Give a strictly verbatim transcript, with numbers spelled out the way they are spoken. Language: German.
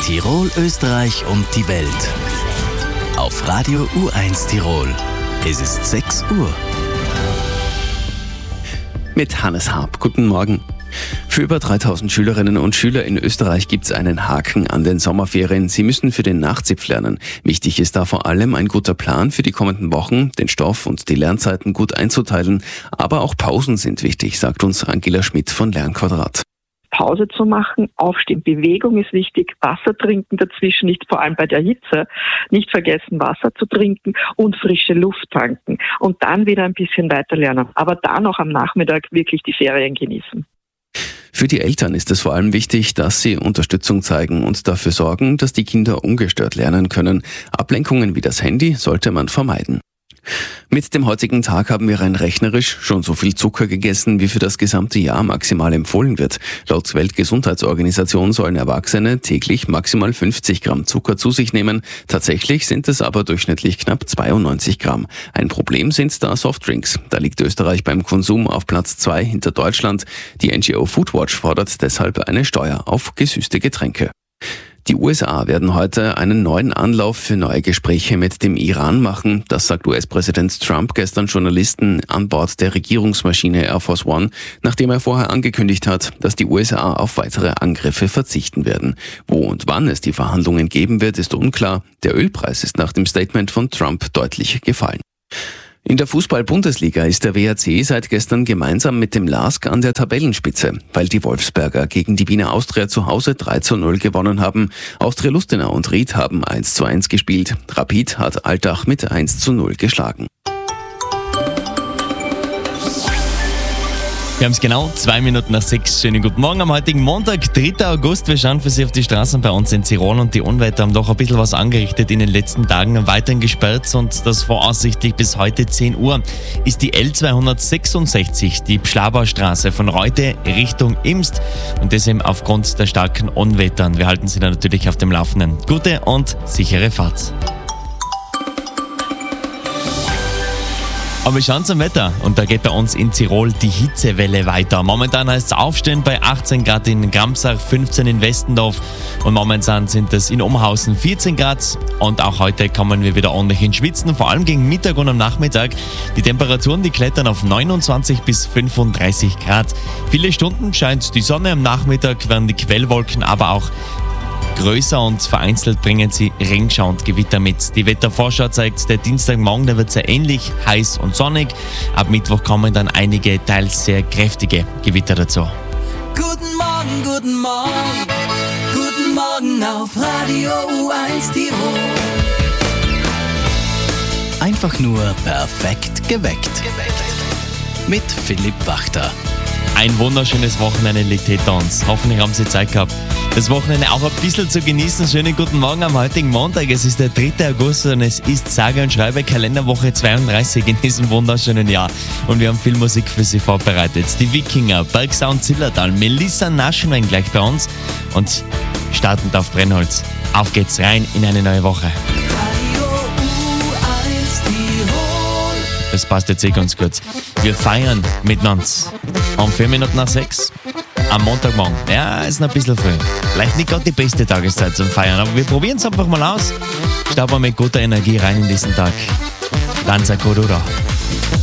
Tirol, Österreich und die Welt. Auf Radio U eins Tirol. Es ist sechs Uhr. Mit Hannes Harp. Guten Morgen. Für über dreitausend Schülerinnen und Schüler in Österreich gibt es einen Haken an den Sommerferien. Sie müssen für den Nachzipf lernen. Wichtig ist da vor allem ein guter Plan für die kommenden Wochen, den Stoff und die Lernzeiten gut einzuteilen. Aber auch Pausen sind wichtig, sagt uns Angela Schmidt von Lernquadrat. Pause zu machen, aufstehen. Bewegung ist wichtig, Wasser trinken dazwischen, nicht vor allem bei der Hitze, nicht vergessen Wasser zu trinken und frische Luft tanken und dann wieder ein bisschen weiter lernen. Aber dann noch am Nachmittag wirklich die Ferien genießen. Für die Eltern ist es vor allem wichtig, dass sie Unterstützung zeigen und dafür sorgen, dass die Kinder ungestört lernen können. Ablenkungen wie das Handy sollte man vermeiden. Mit dem heutigen Tag haben wir rein rechnerisch schon so viel Zucker gegessen, wie für das gesamte Jahr maximal empfohlen wird. Laut Weltgesundheitsorganisation sollen Erwachsene täglich maximal fünfzig Gramm Zucker zu sich nehmen. Tatsächlich sind es aber durchschnittlich knapp zweiundneunzig Gramm. Ein Problem sind da Softdrinks. Da liegt Österreich beim Konsum auf Platz zwei hinter Deutschland. Die N G O Foodwatch fordert deshalb eine Steuer auf gesüßte Getränke. Die U S A werden heute einen neuen Anlauf für neue Gespräche mit dem Iran machen. Das sagt U S-Präsident Trump gestern Journalisten an Bord der Regierungsmaschine Air Force One, nachdem er vorher angekündigt hat, dass die U S A auf weitere Angriffe verzichten werden. Wo und wann es die Verhandlungen geben wird, ist unklar. Der Ölpreis ist nach dem Statement von Trump deutlich gefallen. In der Fußball-Bundesliga ist der W R C seit gestern gemeinsam mit dem L A S K an der Tabellenspitze, weil die Wolfsberger gegen die Wiener Austria zu Hause drei zu null gewonnen haben. Austria Lustenau und Ried haben eins zu eins gespielt. Rapid hat Altach mit eins zu null geschlagen. Wir haben es genau zwei Minuten nach sechs. Schönen guten Morgen am heutigen Montag, dritter August. Wir schauen für Sie auf die Straßen bei uns in Tirol und die Unwetter haben doch ein bisschen was angerichtet in den letzten Tagen. Weiterhin gesperrt und das voraussichtlich bis heute zehn Uhr ist die L zweihundertsechsundsechzig, die Pschlabaustraße von Reute Richtung Imst und das eben aufgrund der starken Unwettern. Wir halten Sie da natürlich auf dem Laufenden. Gute und sichere Fahrt. Aber wir schauen zum Wetter und da geht bei uns in Tirol die Hitzewelle weiter. Momentan heißt es aufstehen bei achtzehn Grad in Gramsach, fünfzehn in Westendorf und momentan sind es in Umhausen vierzehn Grad und auch heute kommen wir wieder ordentlich ins Schwitzen, vor allem gegen Mittag und am Nachmittag. Die Temperaturen, die klettern auf neunundzwanzig bis fünfunddreißig Grad. Viele Stunden scheint die Sonne, am Nachmittag werden die Quellwolken aber auch größer und vereinzelt bringen sie Regenschauer und Gewitter mit. Die Wettervorschau zeigt, der Dienstagmorgen, der wird sehr ähnlich, heiß und sonnig. Ab Mittwoch kommen dann einige, teils sehr kräftige Gewitter dazu. Guten Morgen, guten Morgen, guten Morgen auf Radio U eins Tirol. Einfach nur perfekt geweckt. Mit Philipp Wachter. Ein wunderschönes Wochenende liegt hinter uns. Hoffentlich haben Sie Zeit gehabt, das Wochenende auch ein bisschen zu genießen. Schönen guten Morgen am heutigen Montag. Es ist der dritte August und es ist sage und schreibe Kalenderwoche zweiunddreißig in diesem wunderschönen Jahr. Und wir haben viel Musik für Sie vorbereitet. Die Wikinger, Bergsound Zillertal, Melissa Naschenwein gleich bei uns und startend auf Brennholz. Auf geht's rein in eine neue Woche. Radio U eins Tirol. Das passt jetzt eh ganz gut. Wir feiern miteinander. Um vier Minuten nach sechs. Am Montagmorgen. Ja, ist noch ein bisschen früh. Vielleicht nicht gerade die beste Tageszeit zum Feiern, aber wir probieren es einfach mal aus. Stauben wir mit guter Energie rein in diesen Tag. Danza Corura.